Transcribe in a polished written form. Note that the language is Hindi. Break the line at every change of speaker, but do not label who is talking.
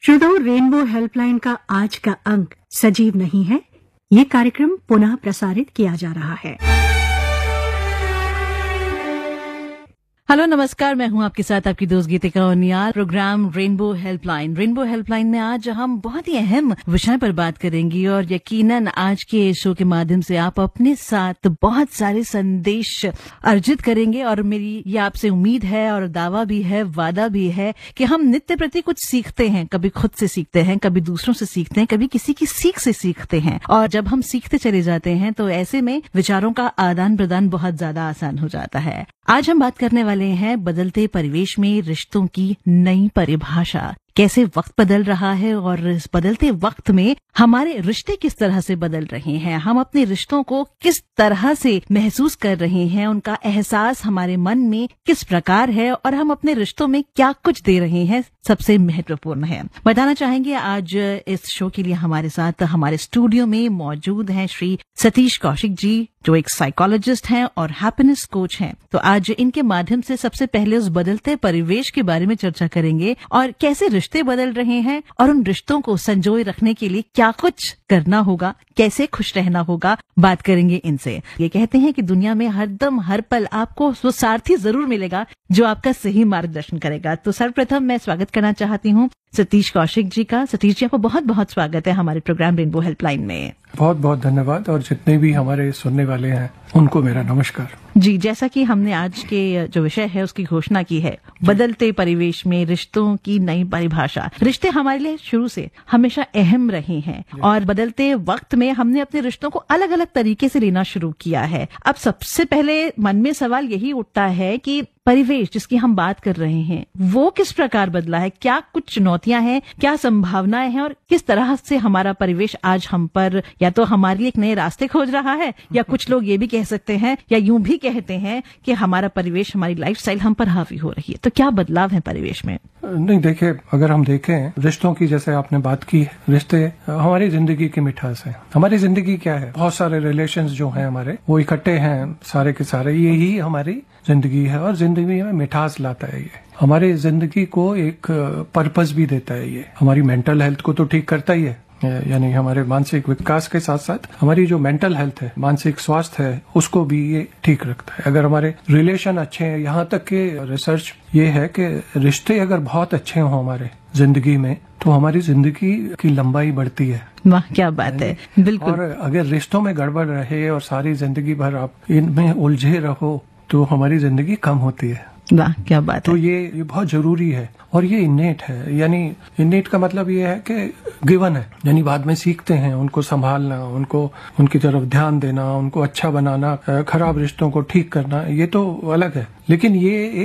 श्रोताओं, रेनबो हेल्पलाइन का आज का अंक सजीव नहीं है। ये कार्यक्रम पुनः प्रसारित किया जा रहा है।
हेलो नमस्कार, मैं हूं आपके साथ आपकी दोस्त गीतिका उनियाल। प्रोग्राम रेनबो हेल्पलाइन में आज हम बहुत ही अहम विषय पर बात करेंगे और यकीनन आज के शो के माध्यम से आप अपने साथ बहुत सारे संदेश अर्जित करेंगे और मेरी ये आपसे उम्मीद है और दावा भी है, वादा भी है कि हम नित्य प्रति कुछ सीखते हैं। कभी खुद से सीखते हैं, कभी दूसरों से सीखते हैं, कभी किसी की सीख से सीखते हैं और जब हम सीखते चले जाते हैं तो ऐसे में विचारों का आदान प्रदान बहुत ज्यादा आसान हो जाता है। आज हम बात करने वाले हैं बदलते परिवेश में रिश्तों की नई परिभाषा। कैसे वक्त बदल रहा है और इस बदलते वक्त में हमारे रिश्ते किस तरह से बदल रहे हैं, हम अपने रिश्तों को किस तरह से महसूस कर रहे हैं, उनका एहसास हमारे मन में किस प्रकार है और हम अपने रिश्तों में क्या कुछ दे रहे हैं, सबसे महत्वपूर्ण है। बताना चाहेंगे आज इस शो के लिए हमारे साथ हमारे स्टूडियो में मौजूद हैं श्री सतीश कौशिक जी, जो एक साइकोलॉजिस्ट हैं और हैप्पीनेस कोच हैं। तो आज इनके माध्यम से सबसे पहले उस बदलते परिवेश के बारे में चर्चा करेंगे और कैसे रिश्ते बदल रहे हैं और उन रिश्तों को संजोए रखने के लिए क्या कुछ करना होगा, कैसे खुश रहना होगा, बात करेंगे इनसे। ये कहते हैं कि दुनिया में हरदम हर पल आपको वो सारथी जरूर मिलेगा जो आपका सही मार्गदर्शन करेगा। तो सर्वप्रथम मैं स्वागत करना चाहती हूँ सतीश कौशिक जी का। सतीश जी, आपको बहुत बहुत स्वागत है हमारे प्रोग्राम रेनबो हेल्पलाइन में।
बहुत बहुत धन्यवाद और जितने भी हमारे सुनने वाले हैं उनको मेरा नमस्कार।
जी, जैसा कि हमने आज के जो विषय है उसकी घोषणा की है, बदलते परिवेश में रिश्तों की नई परिभाषा। रिश्ते हमारे लिए शुरू से हमेशा अहम रहे हैं और बदलते वक्त में हमने अपने रिश्तों को अलग अलग तरीके से लेना शुरू किया है। अब सबसे पहले मन में सवाल यही उठता है कि परिवेश जिसकी हम बात कर रहे हैं वो किस प्रकार बदला है, क्या कुछ चुनौतियां हैं, क्या संभावनाएं हैं और किस तरह से हमारा परिवेश आज हम पर या तो हमारे लिए एक नए रास्ते खोज रहा है या कुछ लोग ये भी कह सकते हैं या यूं भी कहते हैं कि हमारा परिवेश, हमारी लाइफस्टाइल हम पर हावी हो रही है। तो क्या बदलाव है परिवेश में?
नहीं, देखिए, अगर हम देखें रिश्तों की, जैसे आपने बात की, रिश्ते हमारी जिंदगी की मिठास है। हमारी जिंदगी क्या है, बहुत सारे रिलेशंस जो हैं हमारे वो इकट्ठे हैं, सारे के सारे यही हमारी जिंदगी है और जिंदगी में मिठास लाता है। ये हमारी जिंदगी को एक पर्पस भी देता है। ये हमारी मेंटल हेल्थ को तो ठीक करता ही है, यानी हमारे मानसिक विकास के साथ साथ हमारी जो मेंटल हेल्थ है, मानसिक स्वास्थ्य है, उसको भी ये ठीक रखता है। अगर हमारे रिलेशन अच्छे हैं, यहाँ तक के रिसर्च ये है कि रिश्ते अगर बहुत अच्छे हों हमारे जिंदगी में तो हमारी जिंदगी की लंबाई बढ़ती है।
वाह, क्या बात है, बिल्कुल।
और अगर रिश्तों में गड़बड़ रहे और सारी जिंदगी भर आप इनमें उलझे रहो तो हमारी जिंदगी कम होती है।
वाह, क्या बात
तो
है।
ये बहुत जरूरी है और ये इन्नेट है। यानी इन्नेट का मतलब ये है कि गिवन है, यानी बाद में सीखते हैं उनको संभालना, उनको उनकी तरफ ध्यान देना, उनको अच्छा बनाना, खराब रिश्तों को ठीक करना, ये तो अलग है। लेकिन ये